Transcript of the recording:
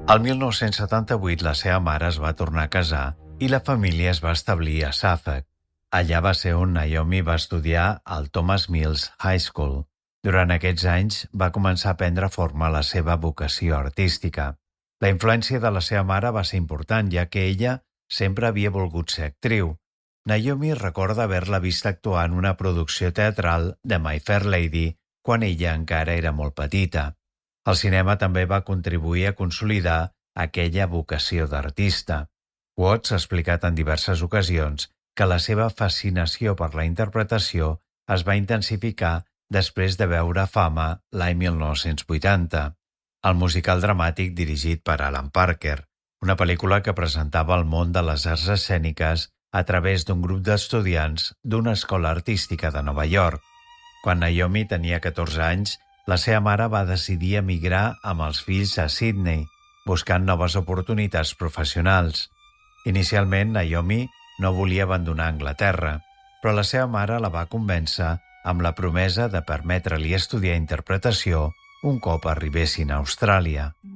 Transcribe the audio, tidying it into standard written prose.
El 1978 la seva mare es va tornar a casar i la família es va establir a Suffolk. Allà va ser on Naomi va estudiar al Thomas Mills High School. Durant aquests anys va començar a prendre forma la seva vocació artística. La influència de la seva mare va ser important, ja que ella sempre havia volgut ser actriu. Naomi recorda haver-la vist actuar en una producció teatral de My Fair Lady quan ella encara era molt petita. El cinema també va contribuir a consolidar aquella vocació d'artista. Watts ha explicat en diverses ocasions que la seva fascinació per la interpretació es va intensificar després de veure Fama l'any 1980, el musical dramàtic dirigit per Alan Parker, una pel·lícula que presentava el món de les arts escèniques a través d'un grup d'estudiants d'una escola artística de Nova York. Quan Naomi tenia 14 anys, la seva mare va decidir emigrar amb els fills a Sydney, buscant noves oportunitats professionals. Inicialment, Naomi no volia abandonar Anglaterra, però la seva mare la va convèncer amb la promesa de permetre-li estudiar interpretació un cop arribessin a Austràlia.